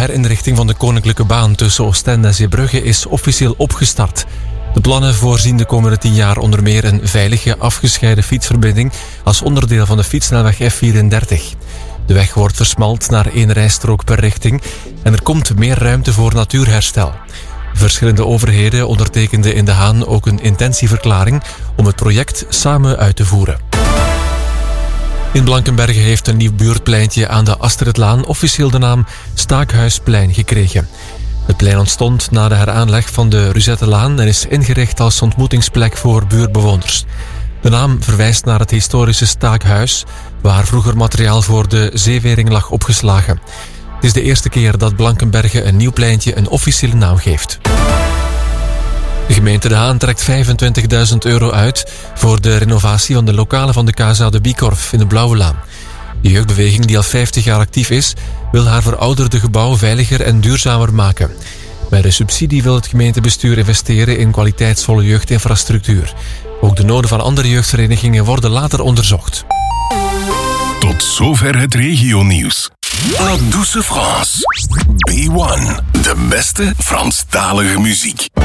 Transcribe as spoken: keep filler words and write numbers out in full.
herinrichting van de Koninklijke Baan tussen Oostende en Zeebrugge is officieel opgestart. De plannen voorzien de komende tien jaar onder meer een veilige, afgescheiden fietsverbinding als onderdeel van de fietssnelweg F vierendertig. De weg wordt versmalt naar één rijstrook per richting en er komt meer ruimte voor natuurherstel. Verschillende overheden ondertekenden in De Haan ook een intentieverklaring om het project samen uit te voeren. In Blankenberge heeft een nieuw buurtpleintje aan de Astridlaan officieel de naam Staakhuisplein gekregen. Het plein ontstond na de heraanleg van de Ruzettelaan en is ingericht als ontmoetingsplek voor buurtbewoners. De naam verwijst naar het historische Staakhuis, waar vroeger materiaal voor de zeewering lag opgeslagen. Het is de eerste keer dat Blankenberge een nieuw pleintje een officiële naam geeft. De gemeente De Haan trekt vijfentwintigduizend euro uit voor de renovatie van de lokalen van de Casa de Bikorf in de Blauwe Laan. De jeugdbeweging, die al vijftig jaar actief is, wil haar verouderde gebouw veiliger en duurzamer maken. Bij de subsidie wil het gemeentebestuur investeren in kwaliteitsvolle jeugdinfrastructuur. Ook de noden van andere jeugdverenigingen worden later onderzocht. Tot zover het regionieuws. La Douce France. B one, de beste Franstalige muziek.